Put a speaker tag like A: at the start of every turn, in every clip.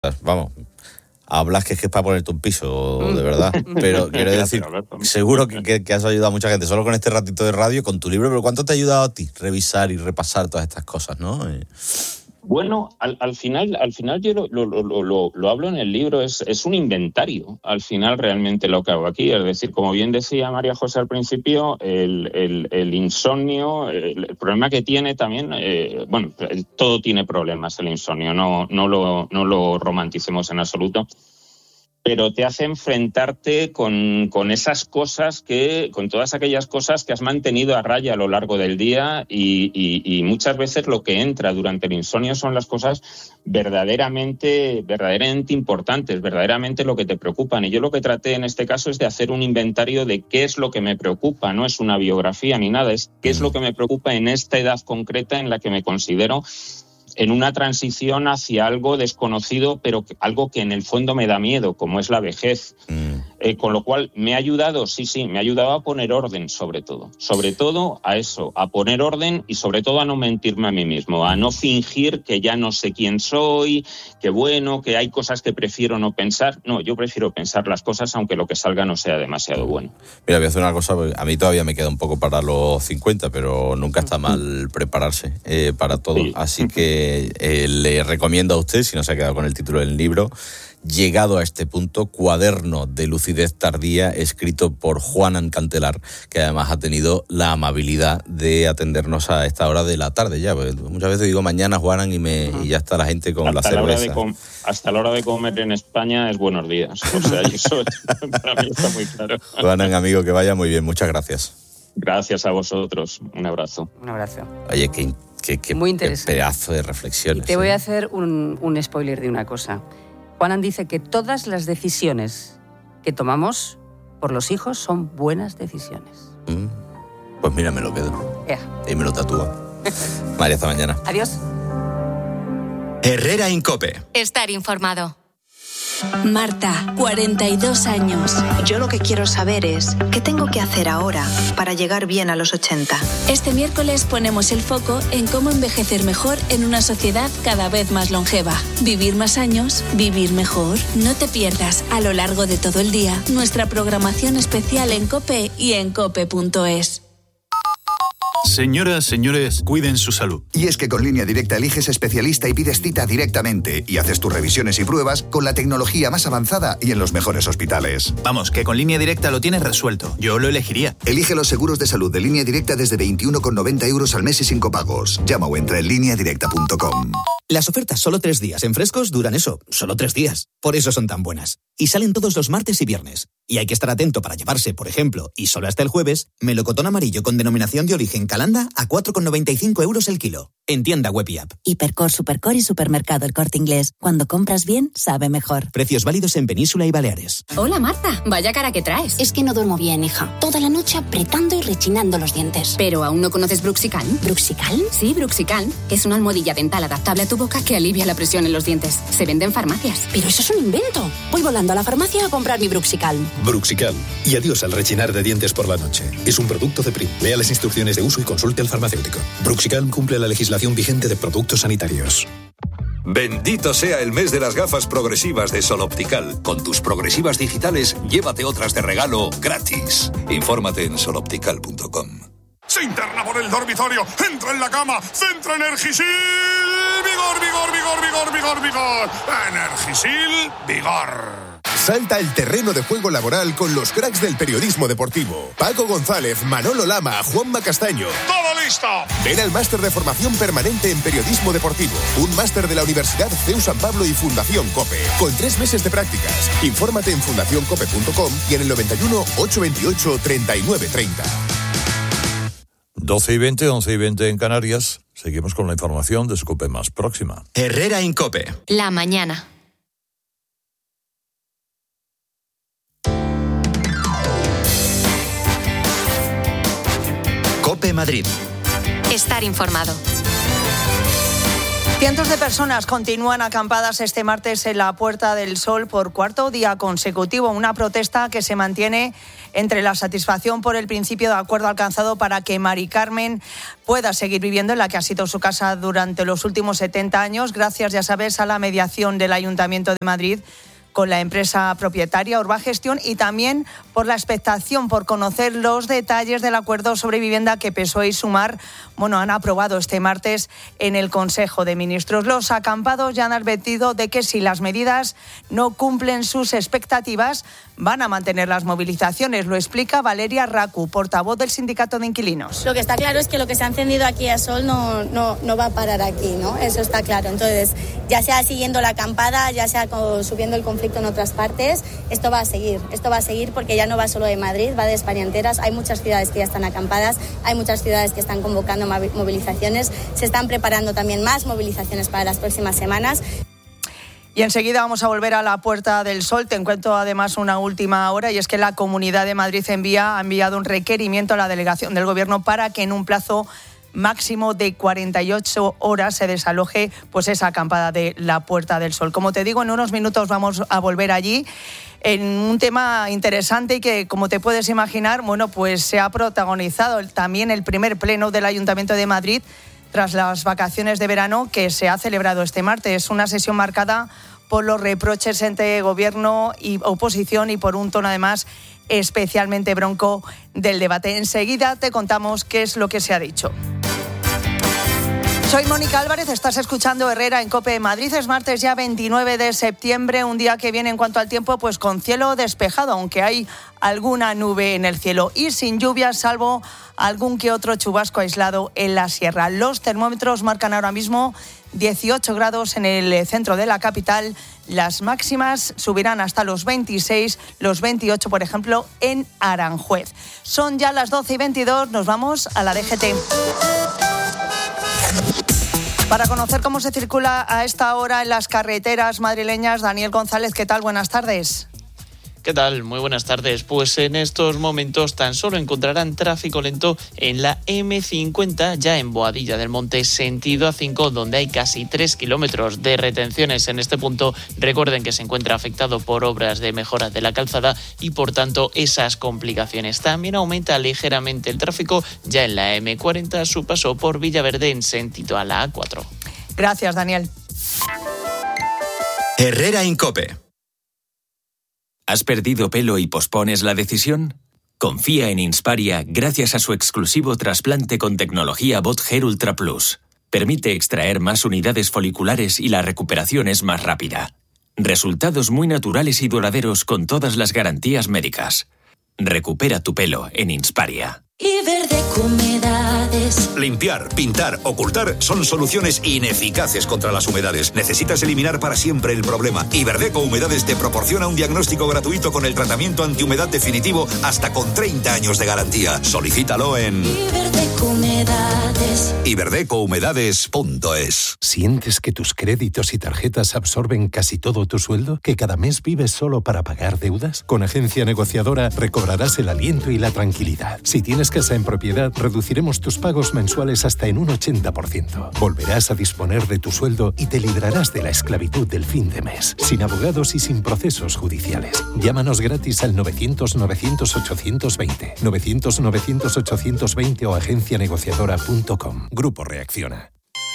A: sea, vamos, hablas que es para ponerte un piso, de verdad. Pero quiero decir, seguro que has ayudado a mucha gente solo con este ratito de radio, con tu libro. Pero ¿cuánto te ha ayudado a ti revisar y repasar todas estas cosas, no?
B: Bueno, al final yo lo hablo en el libro, es un inventario, al final realmente lo que hago aquí. Es decir, como bien decía María José al principio, el insomnio, el problema que tiene también, todo tiene problemas el insomnio, no lo romanticemos en absoluto, pero te hace enfrentarte con esas cosas con todas aquellas cosas que has mantenido a raya a lo largo del día y muchas veces lo que entra durante el insomnio son las cosas verdaderamente importantes, verdaderamente lo que te preocupan. Y yo lo que traté en este caso es de hacer un inventario de qué es lo que me preocupa, no es una biografía ni nada, es qué es lo que me preocupa en esta edad concreta en la que me considero en una transición hacia algo desconocido, pero algo que en el fondo me da miedo, como es la vejez. Con lo cual me ha ayudado a poner orden sobre todo a eso, a poner orden y sobre todo a no mentirme a mí mismo, a no fingir que ya no sé quién soy, que hay cosas que prefiero no pensar. No, yo prefiero pensar las cosas aunque lo que salga no sea demasiado bueno.
A: Mira, voy a hacer una cosa, a mí todavía me queda un poco para los 50, pero nunca está mal prepararse para todo. Sí. Así que le recomiendo a usted, si no se ha quedado con el título del libro, Llegado a este punto, cuaderno de lucidez tardía, escrito por Juanan Cantelar, que además ha tenido la amabilidad de atendernos a esta hora de la tarde ya, porque muchas veces digo mañana, Juanan, y ya está la gente con la cerveza.
B: Hasta la hora de comer en España es buenos días, o sea, eso para mí está muy claro.
A: Juanan, amigo, que vaya muy bien, muchas gracias.
B: Gracias a vosotros, un abrazo.
C: Un abrazo.
A: Oye, qué
C: muy interesante.
A: Qué pedazo de reflexiones.
C: Y te voy a hacer un spoiler de una cosa. Juanan dice que todas las decisiones que tomamos por los hijos son buenas decisiones.
A: Pues mira, me lo quedo. Y me lo tatúa. María, hasta mañana.
C: Adiós.
D: Herrera en COPE.
E: Estar informado.
F: Marta, 42 años.
G: Yo lo que quiero saber es qué tengo que hacer ahora para llegar bien a los 80.
F: Este miércoles ponemos el foco en cómo envejecer mejor en una sociedad cada vez más longeva. Vivir más años, vivir mejor. No te pierdas a lo largo de todo el día nuestra programación especial en COPE y en cope.es.
H: Señoras, señores, cuiden su salud.
I: Y es que con Línea Directa eliges especialista y pides cita directamente y haces tus revisiones y pruebas con la tecnología más avanzada y en los mejores hospitales.
H: Vamos, que con Línea Directa lo tienes resuelto. Yo lo elegiría.
I: Elige los seguros de salud de Línea Directa desde 21,90 € al mes y sin copagos. Llama o entra en lineadirecta.com.
J: Las ofertas solo 3 días en Frescos duran solo 3 días. Por eso son tan buenas. Y salen todos los martes y viernes. Y hay que estar atento para llevarse, por ejemplo, y solo hasta el jueves, melocotón amarillo con denominación de origen Calanda a 4,95 € el kilo. En tienda web y app.
K: Hipercor, Supercor y Supermercado El Corte Inglés. Cuando compras bien, sabe mejor.
J: Precios válidos en Península y Baleares.
E: Hola, Marta. Vaya cara que traes.
K: Es que no duermo bien, hija. Toda la noche apretando y rechinando los dientes.
E: ¿Pero aún no conoces Bruxicalm?
K: ¿Bruxicalm?
E: Sí, Bruxicalm. Es una almohadilla dental adaptable a tu boca que alivia la presión en los dientes. Se vende en farmacias.
K: Pero eso es un invento. Voy volando a la farmacia a comprar mi Bruxicalm.
L: Bruxicalm. Y adiós al rechinar de dientes por la noche. Es un producto de Prim. Lea las instrucciones de uso y consulte al farmacéutico. Bruxicalm cumple la legislación vigente de productos sanitarios.
M: Bendito sea el mes de las gafas progresivas de Sol Optical. Con tus progresivas digitales, llévate otras de regalo gratis. Infórmate en soloptical.com.
N: Se interna por el dormitorio, entra en la cama, centra Energisil. Vigor, vigor, vigor, vigor, vigor, vigor. Energisil, vigor.
O: Salta el terreno de juego laboral con los cracks del periodismo deportivo. Paco González, Manolo Lama, Juanma Castaño.
N: ¡Todo listo!
O: Ven al máster de formación permanente en periodismo deportivo. Un máster de la Universidad CEU San Pablo y Fundación COPE. Con 3 meses de prácticas. Infórmate en fundacioncope.com y en el 91 828 3930.
P: 12:20, 11:20 en Canarias. Seguimos con la información de su COPE más próxima.
D: Herrera en COPE.
E: La mañana.
D: COPE Madrid.
E: Estar informado.
D: Cientos de personas continúan acampadas este martes en la Puerta del Sol por cuarto día consecutivo, una protesta que se mantiene entre la satisfacción por el principio de acuerdo alcanzado para que Mari Carmen pueda seguir viviendo en la que ha sido su casa durante los últimos 70 años, gracias, ya sabes, a la mediación del Ayuntamiento de Madrid con la empresa propietaria Urbagestión, y también por la expectación por conocer los detalles del acuerdo sobre vivienda que PSOE y Sumar han aprobado este martes en el Consejo de Ministros. Los acampados ya han advertido de que si las medidas no cumplen sus expectativas, van a mantener las movilizaciones. Lo explica Valeria Racu, portavoz del Sindicato de Inquilinos.
Q: Lo que está claro es que lo que se ha encendido aquí a Sol no va a parar aquí, ¿no? Eso está claro. Entonces, ya sea siguiendo la acampada, ya sea subiendo el conflicto en otras partes, esto va a seguir porque ya no va solo de Madrid, va de España enteras. Hay muchas ciudades que ya están acampadas, hay muchas ciudades que están convocando movilizaciones, se están preparando también más movilizaciones para las próximas semanas.
D: Y enseguida vamos a volver a la Puerta del Sol. Te cuento además una última hora, y es que la Comunidad de Madrid ha enviado un requerimiento a la delegación del Gobierno para que en un plazo máximo de 48 horas se desaloje esa acampada de la Puerta del Sol. Como te digo, en unos minutos vamos a volver allí en un tema interesante y que, como te puedes imaginar, se ha protagonizado también el primer pleno del Ayuntamiento de Madrid tras las vacaciones de verano que se ha celebrado este martes. Una sesión marcada por los reproches entre gobierno y oposición y por un tono además especialmente bronco del debate. Enseguida te contamos qué es lo que se ha dicho. Soy Mónica Álvarez, estás escuchando Herrera en COPE Madrid. Es martes ya 29 de septiembre, un día que viene en cuanto al tiempo con cielo despejado, aunque hay alguna nube en el cielo y sin lluvias, salvo algún que otro chubasco aislado en la sierra. Los termómetros marcan ahora mismo 18 grados en el centro de la capital. Las máximas subirán hasta los 26, los 28, por ejemplo, en Aranjuez. Son ya las 12:22, nos vamos a la DGT. Para conocer cómo se circula a esta hora en las carreteras madrileñas, Daniel González, ¿qué tal? Buenas tardes.
R: ¿Qué tal? Muy buenas tardes. Pues en estos momentos tan solo encontrarán tráfico lento en la M50, ya en Boadilla del Monte, sentido A5, donde hay casi 3 kilómetros de retenciones en este punto. Recuerden que se encuentra afectado por obras de mejora de la calzada y, por tanto, esas complicaciones. También aumenta ligeramente el tráfico ya en la M40, su paso por Villaverde en sentido a la A4.
D: Gracias, Daniel.
S: Herrera en COPE. ¿Has perdido pelo y pospones la decisión? Confía en Insparia gracias a su exclusivo trasplante con tecnología Bot Hair Ultra Plus. Permite extraer más unidades foliculares y la recuperación es más rápida. Resultados muy naturales y duraderos con todas las garantías médicas. Recupera tu pelo en Insparia.
T: Iberdeco Humedades.
M: Limpiar, pintar, ocultar son soluciones ineficaces contra las humedades. Necesitas eliminar para siempre el problema. Iberdeco Humedades te proporciona un diagnóstico gratuito con el tratamiento antihumedad definitivo hasta con 30 años de garantía. Solicítalo en
T: Iberdeco Humedades.
M: iberdecohumedades.es.
U: ¿Sientes que tus créditos y tarjetas absorben casi todo tu sueldo? ¿Que cada mes vives solo para pagar deudas? Con Agencia Negociadora recobrarás el aliento y la tranquilidad. Si tienes casa en propiedad, reduciremos tus pagos mensuales hasta en un 80%. Volverás a disponer de tu sueldo y te librarás de la esclavitud del fin de mes, sin abogados y sin procesos judiciales. Llámanos gratis al 900-900-820, 900-900-820 o agencianegociadora.com. Grupo Reacciona.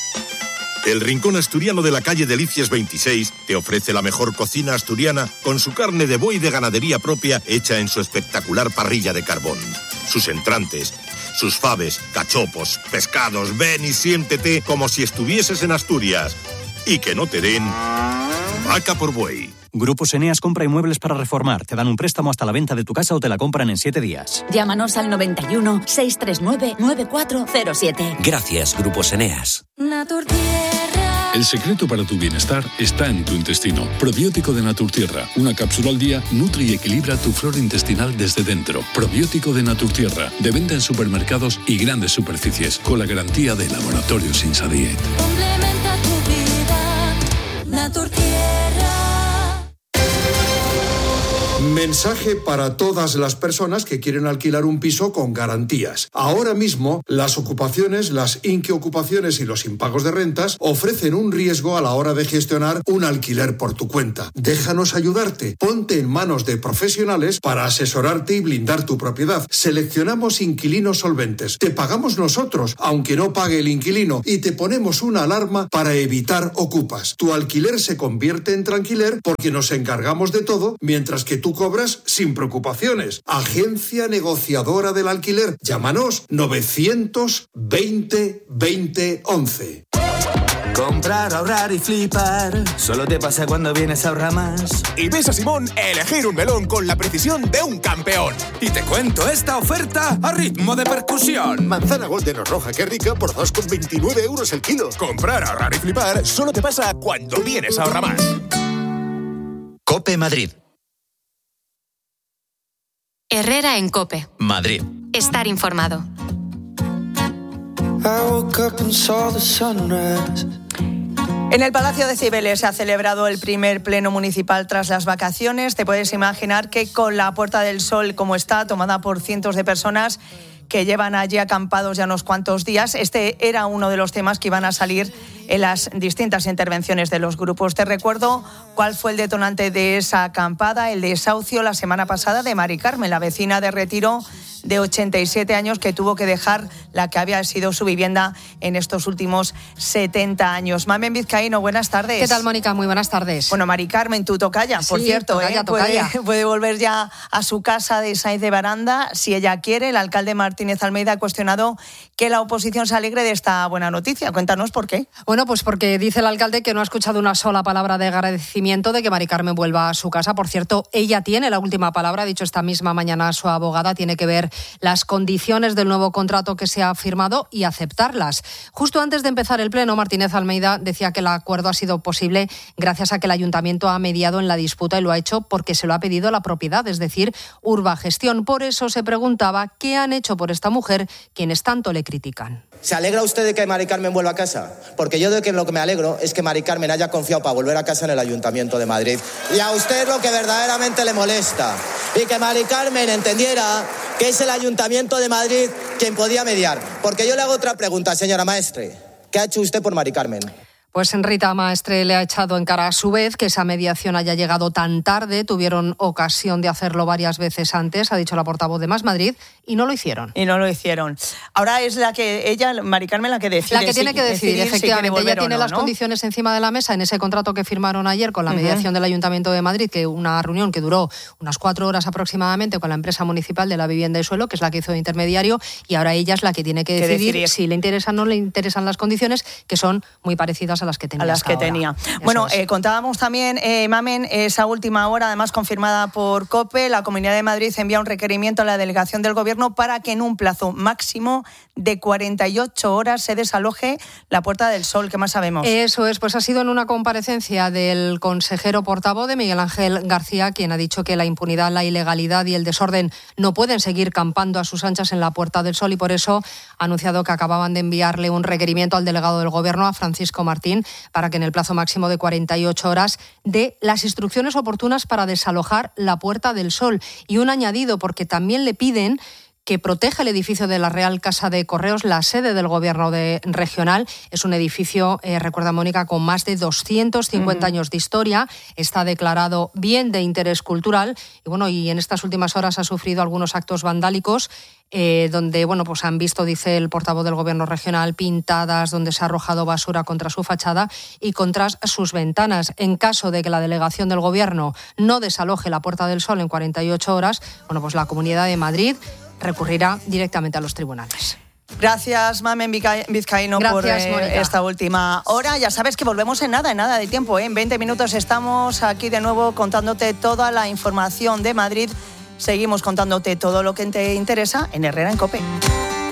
V: El Rincón Asturiano de la calle Delicias 26 te ofrece la mejor cocina asturiana con su carne de buey de ganadería propia hecha en su espectacular parrilla de carbón. Sus entrantes, sus faves, cachopos, pescados, ven y siéntete como si estuvieses en Asturias. Y que no te den vaca por buey.
W: Grupos Eneas compra inmuebles para reformar. Te dan un préstamo hasta la venta de tu casa o te la compran en 7 días.
K: Llámanos al 91 639 9407.
S: Gracias, Grupos Eneas.
X: El secreto para tu bienestar está en tu intestino. Probiótico de Naturtierra. Una cápsula al día nutre y equilibra tu flora intestinal desde dentro. Probiótico de Naturtierra. De venta en supermercados y grandes superficies. Con la garantía de Laboratorio Sinsadiet.
T: Complementa tu vida. Naturtierra.
A: Mensaje para todas las personas que quieren alquilar un piso con garantías. Ahora mismo, las ocupaciones, las inquiocupaciones y los impagos de rentas ofrecen un riesgo a la hora de gestionar un alquiler por tu cuenta. Déjanos ayudarte. Ponte en manos de profesionales para asesorarte y blindar tu propiedad. Seleccionamos inquilinos solventes. Te pagamos nosotros, aunque no pague el inquilino, y te ponemos una alarma para evitar ocupas. Tu alquiler se convierte en tranquiler porque nos encargamos de todo mientras que tú cobras sin preocupaciones. Agencia negociadora del alquiler. Llámanos 920 20 11.
B: Comprar, ahorrar y flipar. Solo te pasa cuando vienes a Ahorra Más.
C: Y ves a Simón elegir un melón con la precisión de un campeón.
B: Y te cuento esta oferta a ritmo de percusión.
C: Manzana Golden o roja, qué rica, por 2,29 euros el kilo. Comprar, ahorrar y flipar solo te pasa cuando vienes a Ahorra Más.
H: COPE Madrid.
G: Herrera en COPE.
H: Madrid.
G: Estar informado.
D: En el Palacio de Cibeles se ha celebrado el primer pleno municipal tras las vacaciones. Te puedes imaginar que con la Puerta del Sol como está, tomada por cientos de personas que llevan allí acampados ya unos cuantos días, este era uno de los temas que iban a salir en las distintas intervenciones de los grupos. Te recuerdo cuál fue el detonante de esa acampada, el desahucio la semana pasada de Mari Carmen, la vecina de Retiro de 87 años que tuvo que dejar la que había sido su vivienda en estos últimos 70 años. Mamen Vizcaíno, buenas tardes.
Y: ¿Qué tal, Mónica? Muy buenas tardes.
D: Bueno, Mari Carmen, tu tocaya, por cierto,
Y: tocaya.
D: Puede volver ya a su casa de Sáenz de Baranda si ella quiere. El alcalde Martínez Almeida ha cuestionado que la oposición se alegre de esta buena noticia. Cuéntanos por qué.
Y: Bueno, pues porque dice el alcalde que no ha escuchado una sola palabra de agradecimiento de que Mari Carmen vuelva a su casa. Por cierto, ella tiene la última palabra, ha dicho esta misma mañana su abogada, tiene que ver las condiciones del nuevo contrato que se ha firmado y aceptarlas. Justo antes de empezar el pleno, Martínez Almeida decía que el acuerdo ha sido posible gracias a que el ayuntamiento ha mediado en la disputa y lo ha hecho porque se lo ha pedido la propiedad, es decir, Urbagestión. Por eso se preguntaba qué han hecho por esta mujer quienes tanto le critican.
Z: ¿Se alegra usted de que Mari Carmen vuelva a casa? Porque yo de que lo que me alegro es que Mari Carmen haya confiado para volver a casa en el Ayuntamiento de Madrid. Y a usted lo que verdaderamente le molesta. Y que Mari Carmen entendiera que es el Ayuntamiento de Madrid quien podía mediar. Porque yo le hago otra pregunta, señora Maestre. ¿Qué ha hecho usted por Mari Carmen?
Y: Pues Rita Maestre le ha echado en cara a su vez que esa mediación haya llegado tan tarde. Tuvieron ocasión de hacerlo varias veces antes, ha dicho la portavoz de Más Madrid, y no lo hicieron.
D: Ahora es Mari Carmen, la que decide.
Y: La que tiene que decidir, efectivamente. Ella tiene las condiciones encima de la mesa en ese contrato que firmaron ayer con la mediación del Ayuntamiento de Madrid, que una reunión que duró unas 4 horas aproximadamente con la empresa municipal de la vivienda y suelo, que es la que hizo de intermediario, y ahora ella es la que tiene que decidir si le interesan o no le interesan las condiciones, que son muy parecidas a las que tenía.
D: Bueno, contábamos también, Mamen, esa última hora, además confirmada por COPE, la Comunidad de Madrid envía un requerimiento a la delegación del Gobierno para que en un plazo máximo de 48 horas se desaloje la Puerta del Sol. ¿Qué más sabemos?
Y: Eso es, pues ha sido en una comparecencia del consejero portavoz de Miguel Ángel García, quien ha dicho que la impunidad, la ilegalidad y el desorden no pueden seguir campando a sus anchas en la Puerta del Sol, y por eso ha anunciado que acababan de enviarle un requerimiento al delegado del Gobierno, a Francisco Martín, para que en el plazo máximo de 48 horas dé las instrucciones oportunas para desalojar la Puerta del Sol. Y un añadido, porque también le piden que proteja el edificio de la Real Casa de Correos, la sede del Gobierno regional. Es un edificio, recuerda Mónica, con más de 250 años de historia. Está declarado bien de interés cultural y en estas últimas horas ha sufrido algunos actos vandálicos donde pues han visto, dice el portavoz del Gobierno regional, pintadas donde se ha arrojado basura contra su fachada y contra sus ventanas. En caso de que la delegación del Gobierno no desaloje la Puerta del Sol en 48 horas, pues la Comunidad de Madrid recurrirá directamente a los tribunales.
D: Gracias, Mamen Vizcaíno, por esta última hora. Ya sabes que volvemos en nada de tiempo. En 20 minutos estamos aquí de nuevo contándote toda la información de Madrid. Seguimos contándote todo lo que te interesa en Herrera en COPE.